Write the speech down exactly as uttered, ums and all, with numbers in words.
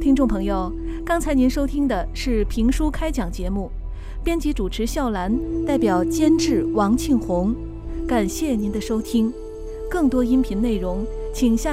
听众朋友，刚才您收听的是评书开讲节目，编辑主持笑兰，代表监制王庆红，感谢您的收听。更多音频内容，请下